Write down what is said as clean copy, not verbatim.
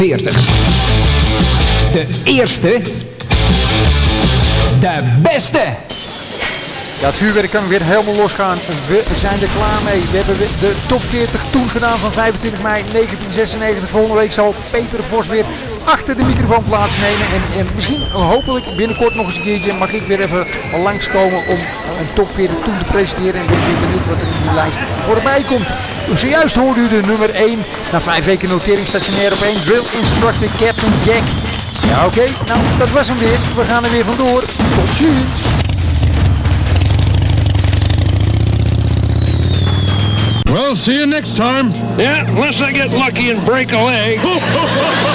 40. De eerste. De beste. Ja, het vuurwerk kan weer helemaal losgaan. We zijn er klaar mee. We hebben de top 40 toen gedaan van 25 mei 1996. Volgende week zal Peter Vos weer achter de microfoon plaatsnemen. En misschien hopelijk binnenkort nog eens een keertje mag ik weer even langskomen om een top 40 toen te presenteren. En ben weer benieuwd wat er in die lijst voorbij komt. Zojuist hoorde u de nummer 1. Na 5 weken notering stationair op 1. Drill Instructor Captain Jack. Ja, oké. Nou, dat was hem weer. We gaan er weer vandoor. Tot ziens. Well, see you next time. Yeah, unless I get lucky and break a leg.